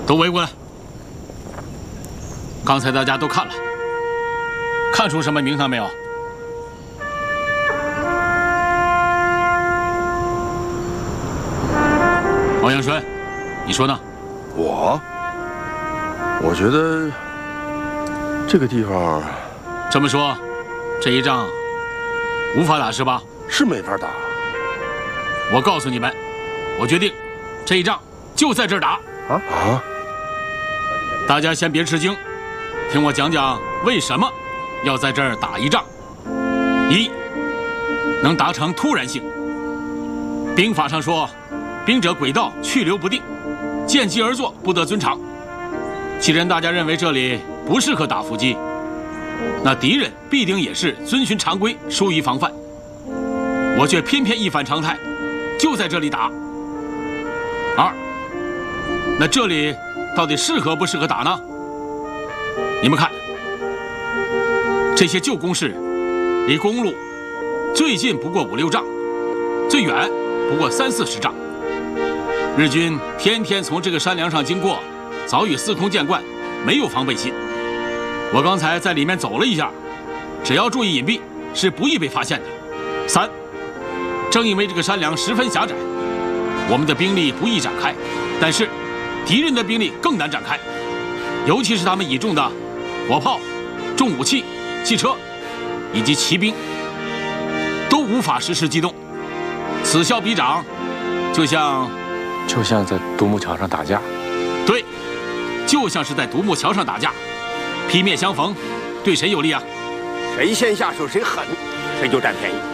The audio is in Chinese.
都围过来。刚才大家都看了，看出什么名堂没有？欧阳春，你说呢？ 我觉得这个地方这么说，这一仗无法打是吧？ 是没法打。 我告诉你们，我决定这一仗就在这儿打。大家先别吃惊，听我讲讲为什么要在这儿打一仗。一，能达成突然性。兵法上说，兵者诡道，去留不定，见机而作，不得遵常。既然大家认为这里不适合打伏击，那敌人必定也是遵循常规，疏于防范。我却偏偏一反常态，就在这里打。二，那这里到底适合不适合打呢？你们看，这些旧工事离公路最近不过5、6丈，最远不过30、40丈。日军天天从这个山梁上经过，早已司空见惯，没有防备心。我刚才在里面走了一下，只要注意隐蔽，是不易被发现的。三，正因为这个山梁十分狭窄，我们的兵力不易展开，但是敌人的兵力更难展开，尤其是他们倚重的火炮、重武器、汽车以及骑兵，都无法实时机动。此消彼长，就像在独木桥上打架。对，就像是在独木桥上打架，劈面相逢，对谁有利啊？ 谁先下手谁狠，谁就占便宜。